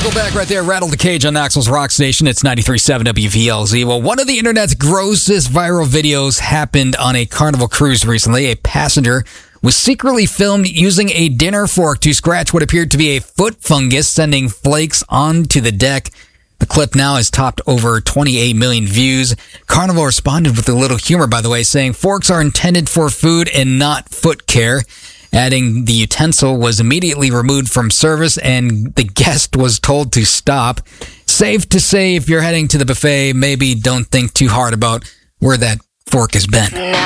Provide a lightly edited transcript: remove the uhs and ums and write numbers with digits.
Nickelback right there, Rattle the Cage on Knoxville's Rock Station. It's 93.7 WVLZ. Well, one of the internet's grossest viral videos happened on a Carnival cruise recently. A passenger was secretly filmed using a dinner fork to scratch what appeared to be a foot fungus, sending flakes onto the deck. The clip now has topped over 28 million views. Carnival responded with a little humor, by the way, saying forks are intended for food and not foot care, adding the utensil was immediately removed from service and the guest was told to stop. Safe to say, if you're heading to the buffet, maybe don't think too hard about where that fork has been.